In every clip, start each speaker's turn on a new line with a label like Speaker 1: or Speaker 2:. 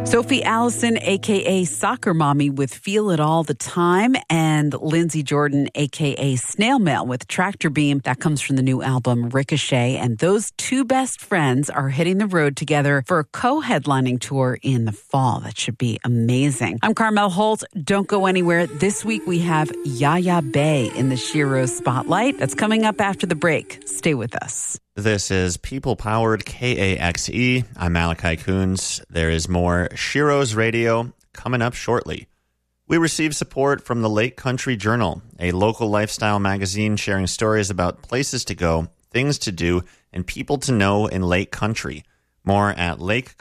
Speaker 1: Sophie Allison, a.k.a. Soccer Mommy with Feel It All the Time, and Lindsay Jordan, a.k.a. Snail Mail with Tractor Beam. That comes from the new album Ricochet, and those two best friends are hitting the road together for a co-headlining tour in the fall. That should be amazing. I'm Carmel Holt. Don't go anywhere. This week we have Yaya Bey in the Sheroes Spotlight. That's coming up after the break. Stay with us.
Speaker 2: This is People-Powered KAXE. I'm Malachi Coons. There is more Sheroes Radio coming up shortly. We receive support from the Lake Country Journal, a local lifestyle magazine sharing stories about places to go, things to do, and people to know in Lake Country. More at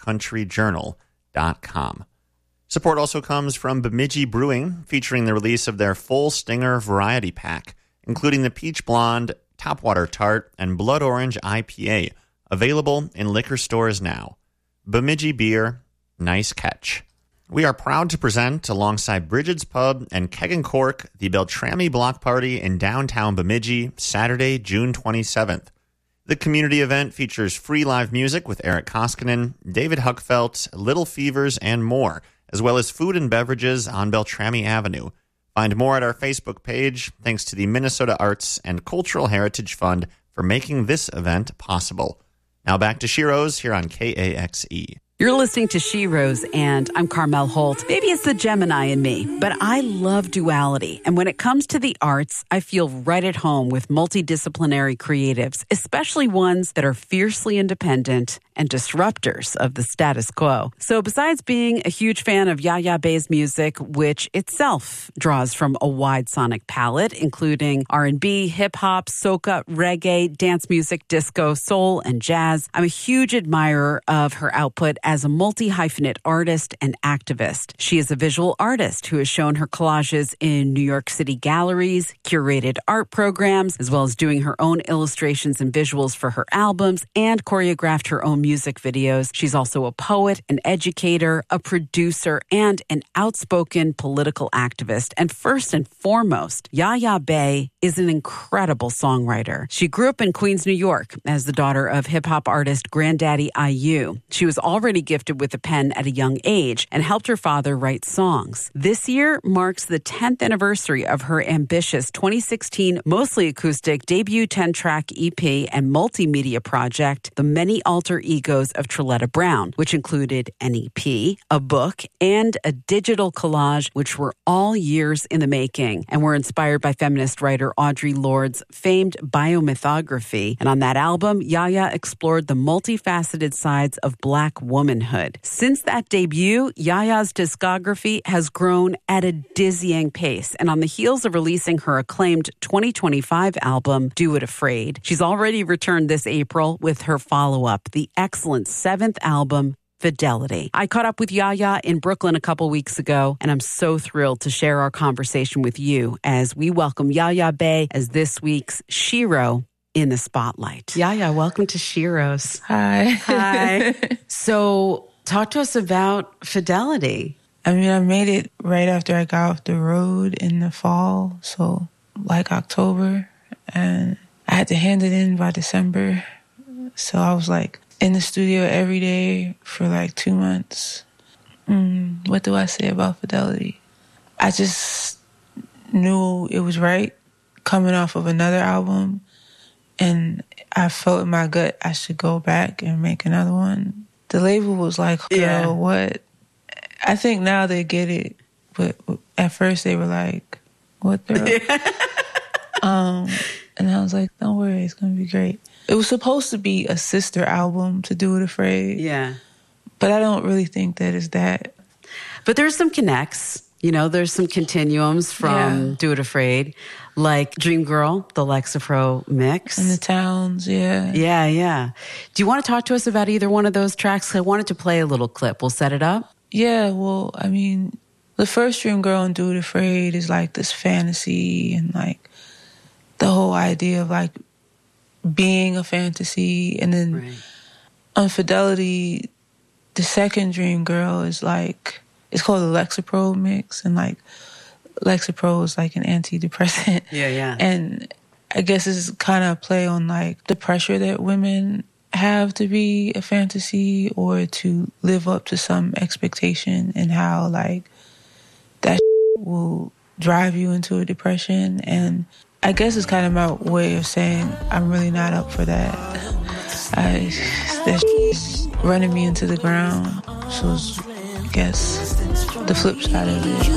Speaker 2: lakecountryjournal.com. Support also comes from Bemidji Brewing, featuring the release of their full Stinger variety pack, including the Peach Blonde, Topwater Tart, and Blood Orange IPA, available in liquor stores now. Bemidji Beer, nice catch. We are proud to present, alongside Bridget's Pub and Keg and Cork, the Beltrami Block Party in downtown Bemidji, Saturday, June 27th. The community event features free live music with Eric Koskinen, David Huckfelt, Little Fevers, and more, as well as food and beverages on Beltrami Avenue. Find more at our Facebook page. Thanks to the Minnesota Arts and Cultural Heritage Fund for making this event possible. Now back to Sheroes here on KAXE.
Speaker 1: You're listening to Sheroes, and I'm Carmel Holt. Maybe it's the Gemini in me, but I love duality. And when it comes to the arts, I feel right at home with multidisciplinary creatives, especially ones that are fiercely independent and disruptors of the status quo. So besides being a huge fan of Yaya Bey's music, which itself draws from a wide sonic palette, including R&B, hip-hop, soca, reggae, dance music, disco, soul, and jazz, I'm a huge admirer of her output as a multi-hyphenate artist and activist. She is a visual artist who has shown her collages in New York City galleries, curated art programs, as well as doing her own illustrations and visuals for her albums, and choreographed her own music videos. She's also a poet, an educator, a producer, and an outspoken political activist. And first and foremost, Yaya Bey is an incredible songwriter. She grew up in Queens, New York, as the daughter of hip-hop artist Granddaddy IU. She was already gifted with a pen at a young age and helped her father write songs. This year marks the 10th anniversary of her ambitious 2016 mostly acoustic debut 10-track EP and multimedia project, The Many Alter Egos of Trilletta Brown, which included an EP, a book, and a digital collage, which were all years in the making and were inspired by feminist writer Audre Lorde's famed biomythography. And on that album, Yaya explored the multifaceted sides of Black womanhood. Since that debut, Yaya's discography has grown at a dizzying pace, and on the heels of releasing her acclaimed 2025 album, Do It Afraid, she's already returned this April with her follow-up, the excellent 7th album, Fidelity. I caught up with Yaya in Brooklyn a couple weeks ago, and I'm so thrilled to share our conversation with you as we welcome Yaya Bey as this week's Shero in the Spotlight. Yaya, welcome to Sheroes.
Speaker 3: Hi.
Speaker 1: Hi. So talk to us about Fidelity.
Speaker 3: I mean, I made it right after I got off the road in the fall, so like October, and I had to hand it in by December. So I was like in the studio every day for like 2 months. What do I say about Fidelity? I just knew it was right coming off of another album. And I felt in my gut I should go back and make another one. The label was like, girl, what? I think now they get it. But at first they were like, what, girl? And I was like, don't worry, it's going to be great. It was supposed to be a sister album to Do It Afraid.
Speaker 1: Yeah.
Speaker 3: But I don't really think that is that.
Speaker 1: But there's some connects. You know, there's some continuums from Do It Afraid, like Dream Girl, the Lexapro mix.
Speaker 3: And the Towns, yeah.
Speaker 1: Yeah. Do you want to talk to us about either one of those tracks? I wanted to play a little clip. We'll set it up.
Speaker 3: Yeah, well, I mean, the first Dream Girl and Do It Afraid is like this fantasy and like the whole idea of like being a fantasy. And then on Fidelity, the second Dream Girl is like, it's called the Lexapro mix, and like Lexapro is like an antidepressant.
Speaker 1: Yeah.
Speaker 3: And I guess it's kind of a play on like the pressure that women have to be a fantasy or to live up to some expectation, and how like that will drive you into a depression. And I guess it's kind of my way of saying I'm really not up for that. That's running me into the ground. So I guess the flip side of it.